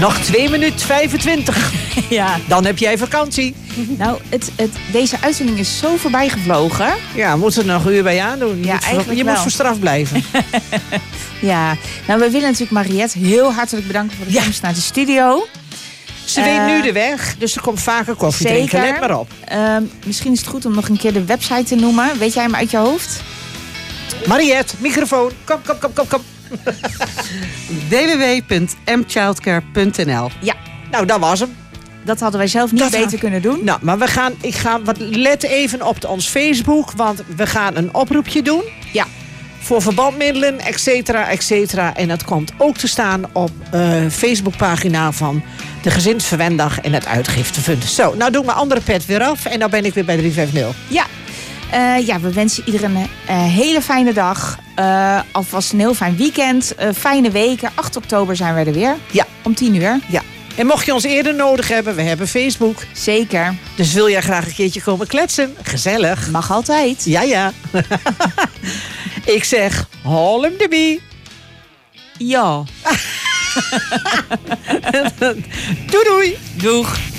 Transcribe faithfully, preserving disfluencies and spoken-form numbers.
Nog twee minuten vijfentwintig. Ja. Dan heb jij vakantie. Nou, het, het, deze uitzending is zo voorbij gevlogen. Ja, moeten we er nog een uur bij aandoen. Je, Ja, moet, eigenlijk je wel. moet voor straf blijven. Ja, nou we willen natuurlijk Mariette heel hartelijk bedanken voor de Ja. komst naar de studio. Ze Uh, weet nu de weg, dus er komt vaker koffie zeker. drinken. Let maar op. Uh, misschien is het goed om nog een keer de website te noemen. Weet jij hem uit je hoofd? Mariette, microfoon. Kom, kom, kom, kom, kom. w w w punt m childcare punt n l. Ja, Nou, dat was hem. dat hadden wij zelf niet Dat beter had- kunnen doen. Nou, maar we gaan, ik ga, wat, let even op ons Facebook, want we gaan een oproepje doen. Ja. Voor verbandmiddelen, et cetera, et cetera. En dat komt ook te staan op uh, Facebookpagina van de Gezinsverwendag en het Uitgiftefund. Zo, nou doe ik mijn andere pet weer af en dan ben ik weer bij drie vijf nul. Ja. Uh, ja, we wensen iedereen een uh, hele fijne dag. Uh, alvast een heel fijn weekend. Uh, fijne weken. acht oktober zijn we er weer. Ja. Om tien uur. Ja. En mocht je ons eerder nodig hebben, we hebben Facebook. Zeker. Dus wil jij graag een keertje komen kletsen? Gezellig. Mag altijd. Ja, ja. Ik zeg, haal hem de bie. Ja. Doei, doei. Doeg.